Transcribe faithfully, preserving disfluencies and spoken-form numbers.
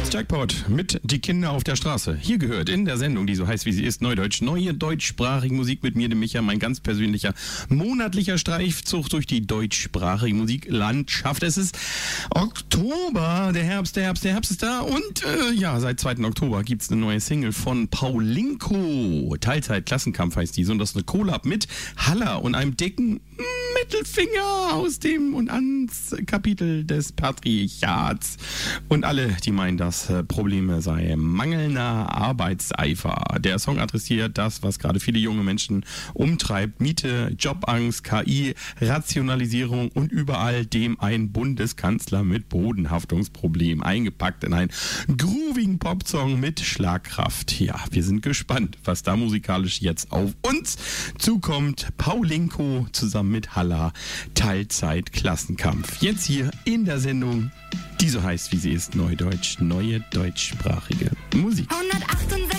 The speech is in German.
Jackpot mit Die Kinder auf der Straße. Hier gehört in der Sendung, die so heißt wie sie ist, Neudeutsch, neue deutschsprachige Musik mit mir, dem Micha, mein ganz persönlicher monatlicher Streifzug durch die deutschsprachige Musiklandschaft. Es ist Oktober, der Herbst, der Herbst, der Herbst ist da und äh, ja, seit zweiten Oktober gibt es eine neue Single von Paulinko. Teilzeit Klassenkampf heißt diese und das ist eine Collab mit Halla und einem dicken Mittelfinger aus dem und ans Kapitel des Patriarchats. Und alle, die meinen, dass äh, Probleme sei mangelnder Arbeitseifer. Der Song adressiert das, was gerade viele junge Menschen umtreibt. Miete, Jobangst, K I, Rationalisierung und überall dem ein Bundeskanzler mit Bodenhaftungsproblem eingepackt in einen groovigen Popsong mit Schlagkraft. Ja, wir sind gespannt, was da musikalisch jetzt auf uns zukommt. Paulinko zusammen mit Halla, Teilzeit Klassenkampf. Jetzt hier in der Sendung, die so heißt wie sie ist, Neudeutsch, neue deutschsprachige Musik. hundertachtundsechzig